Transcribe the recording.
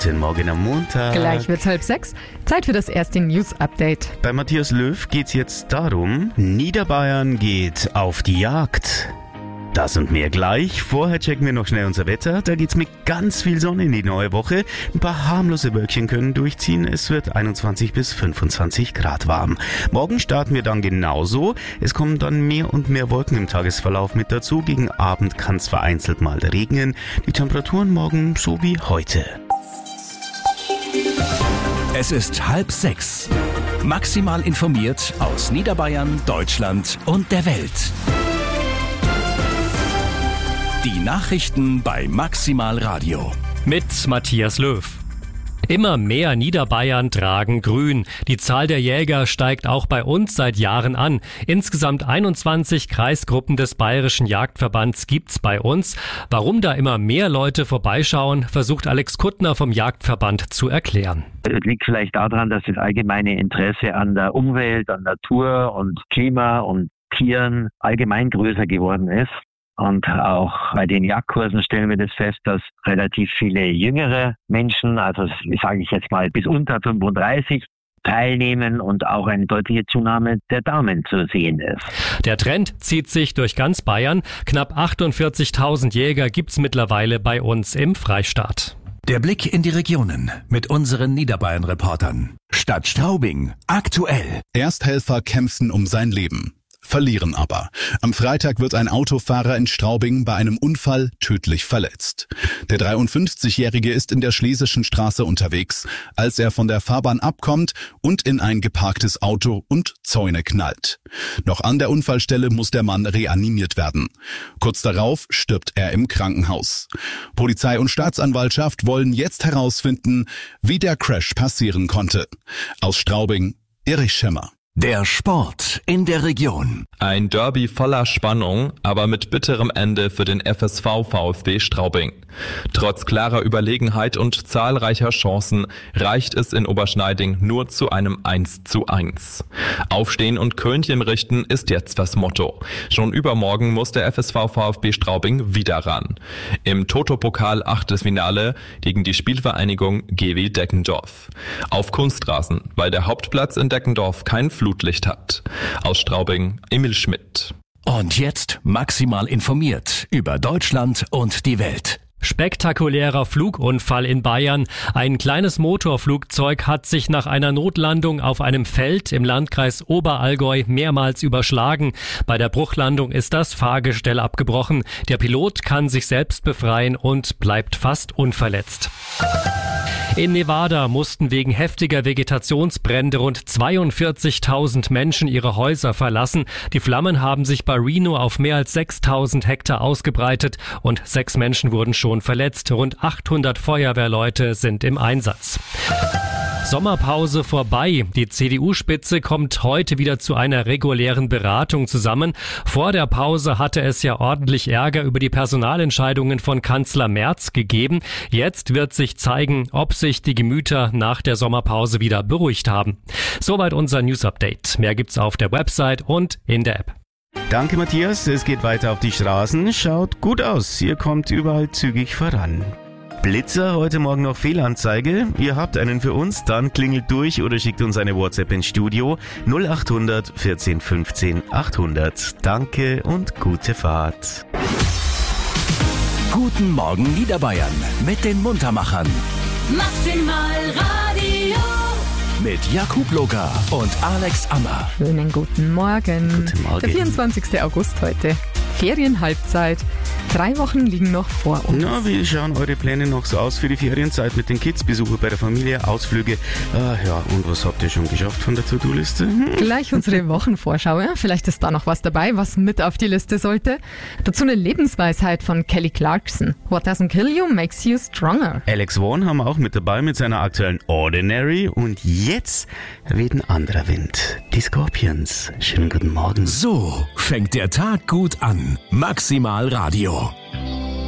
Guten Morgen am Montag. Gleich wird's 5:30. Zeit für das erste News-Update. Bei Matthias Löw geht's jetzt darum, Niederbayern geht auf die Jagd. Das und mehr gleich. Vorher checken wir noch schnell unser Wetter. Da geht's mit ganz viel Sonne in die neue Woche. Ein paar harmlose Wölkchen können durchziehen. Es wird 21 bis 25 Grad warm. Morgen starten wir dann genauso. Es kommen dann mehr und mehr Wolken im Tagesverlauf mit dazu. Gegen Abend kann's vereinzelt mal regnen. Die Temperaturen morgen so wie heute. Es ist 5:30. Maximal informiert aus Niederbayern, Deutschland und der Welt. Die Nachrichten bei Maximal Radio. Mit Matthias Löw. Immer mehr Niederbayern tragen grün. Die Zahl der Jäger steigt auch bei uns seit Jahren an. Insgesamt 21 Kreisgruppen des Bayerischen Jagdverbands gibt's bei uns. Warum da immer mehr Leute vorbeischauen, versucht Alex Kuttner vom Jagdverband zu erklären. Es liegt vielleicht daran, dass das allgemeine Interesse an der Umwelt, an Natur und Klima und Tieren allgemein größer geworden ist. Und auch bei den Jagdkursen stellen wir das fest, dass relativ viele jüngere Menschen, also sage ich jetzt mal bis unter 35, teilnehmen und auch eine deutliche Zunahme der Damen zu sehen ist. Der Trend zieht sich durch ganz Bayern. Knapp 48.000 Jäger gibt's mittlerweile bei uns im Freistaat. Der Blick in die Regionen mit unseren Niederbayern-Reportern. Stadt Straubing, aktuell. Ersthelfer kämpfen um sein Leben. Verlieren aber. Am Freitag wird ein Autofahrer in Straubing bei einem Unfall tödlich verletzt. Der 53-Jährige ist in der Schlesischen Straße unterwegs, als er von der Fahrbahn abkommt und in ein geparktes Auto und Zäune knallt. Noch an der Unfallstelle muss der Mann reanimiert werden. Kurz darauf stirbt er im Krankenhaus. Polizei und Staatsanwaltschaft wollen jetzt herausfinden, wie der Crash passieren konnte. Aus Straubing, Erich Schimmer. Der Sport in der Region. Ein Derby voller Spannung, aber mit bitterem Ende für den FSV VfB Straubing. Trotz klarer Überlegenheit und zahlreicher Chancen reicht es in Oberschneiding nur zu einem 1:1. Aufstehen und Krönchen richten ist jetzt das Motto. Schon übermorgen muss der FSV VfB Straubing wieder ran. Im Toto-Pokal Achtelfinale gegen die Spielvereinigung GW Deckendorf. Auf Kunstrasen, weil der Hauptplatz in Deckendorf kein Flutlicht hat. Aus Straubing, Emil Schmidt. Und jetzt maximal informiert über Deutschland und die Welt. Spektakulärer Flugunfall in Bayern. Ein kleines Motorflugzeug hat sich nach einer Notlandung auf einem Feld im Landkreis Oberallgäu mehrmals überschlagen. Bei der Bruchlandung ist das Fahrgestell abgebrochen. Der Pilot kann sich selbst befreien und bleibt fast unverletzt. In Nevada mussten wegen heftiger Vegetationsbrände rund 42.000 Menschen ihre Häuser verlassen. Die Flammen haben sich bei Reno auf mehr als 6.000 Hektar ausgebreitet und 6 Menschen wurden schon verletzt. Rund 800 Feuerwehrleute sind im Einsatz. Sommerpause vorbei. Die CDU-Spitze kommt heute wieder zu einer regulären Beratung zusammen. Vor der Pause hatte es ja ordentlich Ärger über die Personalentscheidungen von Kanzler Merz gegeben. Jetzt wird sich zeigen, ob sich die Gemüter nach der Sommerpause wieder beruhigt haben. Soweit unser News-Update. Mehr gibt's auf der Website und in der App. Danke Matthias, es geht weiter auf die Straßen. Schaut gut aus, ihr kommt überall zügig voran. Blitzer, heute Morgen noch Fehlanzeige. Ihr habt einen für uns, dann klingelt durch oder schickt uns eine WhatsApp ins Studio 0800 14 15 800. Danke und gute Fahrt. Guten Morgen Niederbayern mit den Muntermachern. Maximal Radio. Mit Jakub Locker und Alex Ammer. Schönen guten Morgen. Guten Morgen. Der 24. August heute. Ferienhalbzeit. 3 Wochen liegen noch vor uns. Na, wie schauen eure Pläne noch so aus für die Ferienzeit mit den Kids? Besuche bei der Familie, Ausflüge. Ja, und was habt ihr schon geschafft von der To-Do-Liste? Gleich unsere Wochenvorschau. Ja? Vielleicht ist da noch was dabei, was mit auf die Liste sollte. Dazu eine Lebensweisheit von Kelly Clarkson. What doesn't kill you makes you stronger. Alex Vaughn haben wir auch mit dabei mit seiner aktuellen Ordinary. Und jetzt weht ein anderer Wind. Die Scorpions. Schönen guten Morgen. So fängt der Tag gut an. Maximal Radio.